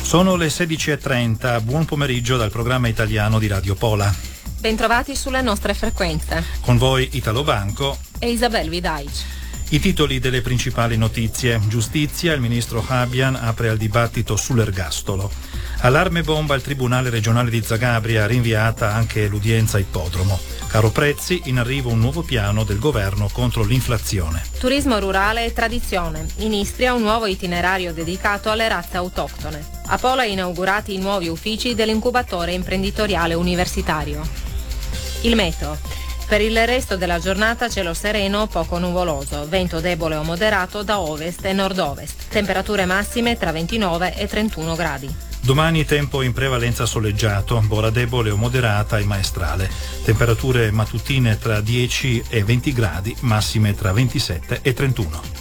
Sono le 16:30, buon pomeriggio dal programma italiano di Radio Pola. Bentrovati sulle nostre frequenze. Con voi Italo Banco e Isabel Vidaic. I titoli delle principali notizie. Giustizia, il ministro Fabian apre al dibattito sull'ergastolo. Allarme bomba al Tribunale regionale di Zagabria, rinviata anche l'udienza ippodromo. Caro prezzi, in arrivo un nuovo piano del governo contro l'inflazione. Turismo rurale e tradizione. In Istria un nuovo itinerario dedicato alle razze autoctone. A Pola inaugurati i nuovi uffici dell'incubatore imprenditoriale universitario. Il meteo. Per il resto della giornata cielo sereno, poco nuvoloso, vento debole o moderato da ovest e nord-ovest. Temperature massime tra 29 e 31 gradi. Domani tempo in prevalenza soleggiato, bora debole o moderata e maestrale. Temperature mattutine tra 10 e 20 gradi, massime tra 27 e 31.